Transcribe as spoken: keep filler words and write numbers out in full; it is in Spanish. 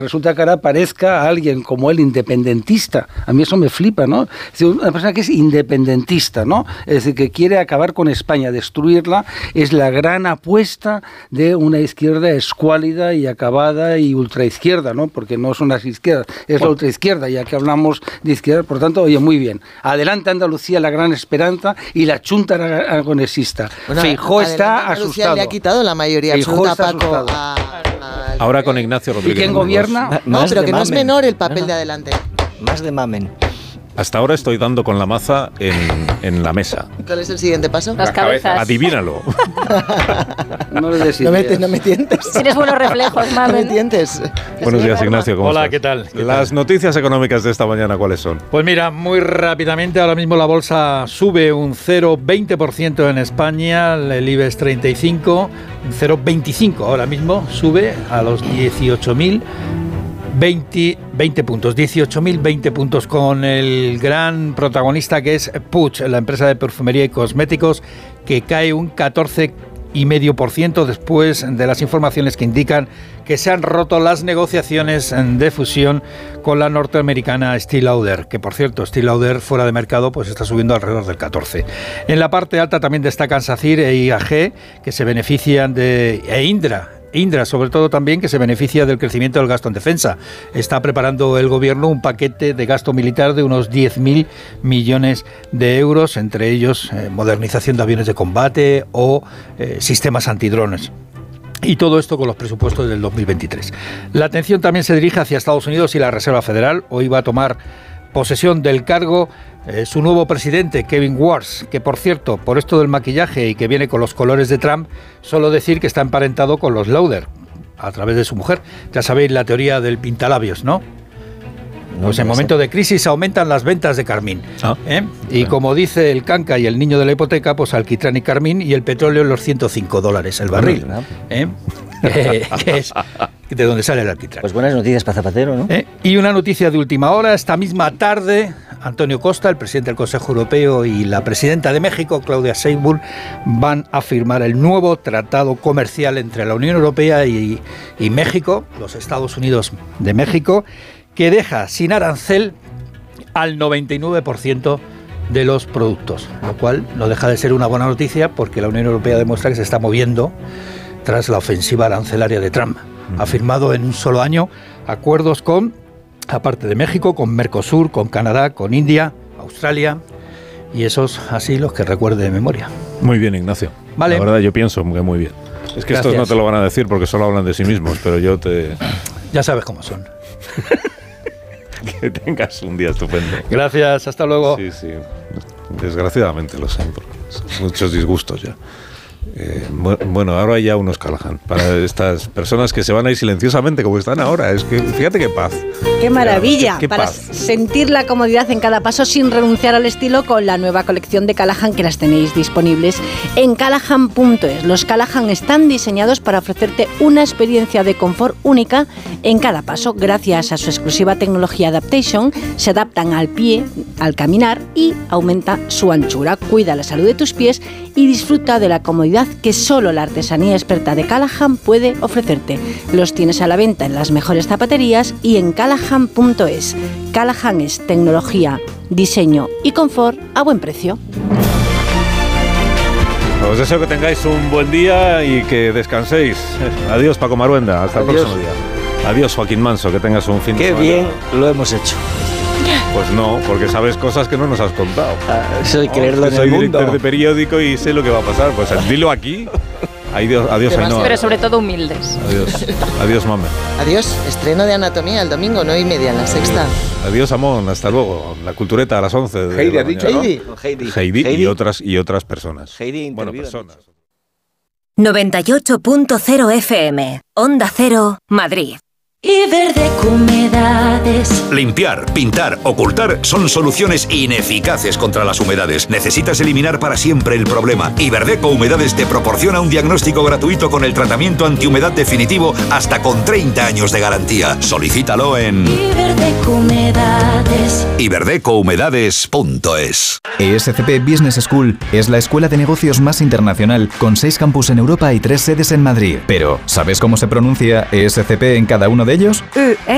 resulta que ahora aparezca alguien como el independentista. A mí eso me flipa, ¿no? Es decir, una persona que es independentista, ¿no? Es decir, que quiere acabar con España, destruirla, es la gran apuesta de una izquierda escuálida y acabada y ultraizquierda, ¿no? Porque no son las izquierdas, es la ultraizquierda, ya que hablamos de izquierda. Por tanto, oye, muy bien. Adelante Andalucía, la gran esperanza, y la chunta aragonesista. Bueno, Feijóo está asustado. Le ha quitado la mayoría Feijóo absoluta, está Paco, asustado. a, a, Ahora con Ignacio Rodríguez. ¿Y quién gobierna? No, pero que no mamen. es menor el papel no, no. de adelante. Más de mamen. Hasta ahora estoy dando con la maza en, en la mesa. ¿Cuál es el siguiente paso? Las cabezas. Adivínalo. No le des No me, ideas. no me tientes. Tienes buenos reflejos, No me mamen. tientes. Buenos días, Ignacio. ¿Cómo Hola, estás? ¿qué tal? ¿Qué Las tal? noticias económicas de esta mañana, ¿cuáles son? Pues mira, muy rápidamente, ahora mismo la bolsa sube un cero coma veinte por ciento en España, el IBEX treinta y cinco, un cero coma veinticinco ahora mismo, sube a los dieciocho mil veinte, veinte puntos, dieciocho mil veinte puntos, con el gran protagonista que es Puig, la empresa de perfumería y cosméticos, que cae un catorce coma cinco por ciento después de las informaciones que indican que se han roto las negociaciones de fusión con la norteamericana Estée Lauder, que por cierto, Estée Lauder fuera de mercado pues está subiendo alrededor del catorce. En la parte alta también destacan SACIR e I A G, que se benefician de... e Indra, Indra, sobre todo también, que se beneficia del crecimiento del gasto en defensa. Está preparando el gobierno un paquete de gasto militar de unos diez mil millones de euros, entre ellos eh, modernización de aviones de combate o eh, sistemas antidrones. Y todo esto con los presupuestos del dos mil veintitrés. La atención también se dirige hacia Estados Unidos y la Reserva Federal. Hoy va a tomar posesión del cargo eh, su nuevo presidente, Kevin Warsh, que por cierto, por esto del maquillaje y que viene con los colores de Trump, solo decir que está emparentado con los Lauder, a través de su mujer. Ya sabéis la teoría del pintalabios, ¿no? Pues en momento de crisis aumentan las ventas de carmín. Ah, ¿eh? Y como dice el canca y el niño de la hipoteca, pues alquitrán y carmín, y el petróleo en los ciento cinco dólares el barril. ¿eh? que, que es de donde sale el alquitrán. Pues buenas noticias para Zapatero, ¿no? ¿Eh? Y una noticia de última hora. Esta misma tarde, Antonio Costa, el presidente del Consejo Europeo, y la presidenta de México, Claudia Sheinbaum, van a firmar el nuevo tratado comercial entre la Unión Europea y, y México, los Estados Unidos de México, que deja sin arancel al noventa y nueve por ciento de los productos, lo cual no deja de ser una buena noticia porque la Unión Europea demuestra que se está moviendo tras la ofensiva arancelaria de Trump. Ha firmado en un solo año acuerdos con, aparte de México, con Mercosur, con Canadá, con India, Australia, y esos así los que recuerde de memoria. Muy bien, Ignacio. Vale. La verdad, yo pienso que muy bien. Es que Gracias. estos no te lo van a decir porque solo hablan de sí mismos, pero yo te... Ya sabes cómo son. Que tengas un día estupendo. Gracias, hasta luego. Sí, sí. Desgraciadamente lo sé, porque son muchos disgustos ya. Eh, bueno, ahora hay ya unos Callahan para estas personas que se van a ir silenciosamente como están ahora. Es que fíjate qué paz. ¡Qué maravilla! Qué, qué para paz. sentir la comodidad en cada paso sin renunciar al estilo, con la nueva colección de Callahan, que las tenéis disponibles en Callahan punto es. Los Callahan están diseñados para ofrecerte una experiencia de confort única en cada paso. Gracias a su exclusiva tecnología Adaptation, se adaptan al pie, al caminar, y aumenta su anchura. Cuida la salud de tus pies y disfruta de la comodidad que solo la artesanía experta de Callahan puede ofrecerte. Los tienes a la venta en las mejores zapaterías y en Callahan punto es. Callahan es tecnología, diseño y confort a buen precio. Os deseo que tengáis un buen día y que descanséis. Adiós, Paco Maruenda. Hasta Adiós. el próximo día. Adiós, Joaquín Manso. Que tengas un fin de Qué semana. bien lo hemos hecho. Pues no, porque sabes cosas que no nos has contado. Ah, eso hay que Oh, leerlo que en soy el director mundo. de periódico y sé lo que va a pasar. Pues dilo aquí. Adiós, adiós, Ainhoa. Pero sobre todo humildes. Adiós, adiós, mame. Adiós. Estreno de Anatomía el domingo, nueve y media en la Sexta. Adiós, Amón. Hasta luego. La cultureta a las once. de Heidi, la ¿has dicho, mañana. Heidi. Con Heidi. Heidi, y otras y otras personas. Heidi bueno, interviene. personas. noventa y ocho punto cero F M, Onda Cero, Madrid. Iberdeco Humedades. Limpiar, pintar, ocultar son soluciones ineficaces contra las humedades. Necesitas eliminar para siempre el problema. Iberdeco Humedades te proporciona un diagnóstico gratuito con el tratamiento antihumedad definitivo hasta con treinta años de garantía. Solicítalo en Iberdeco Humedades. iberdeco humedades punto es. E S C P Business School es la escuela de negocios más internacional, con seis campus en Europa y tres sedes en Madrid. Pero, ¿sabes cómo se pronuncia E S C P en cada uno de ellos? U, E,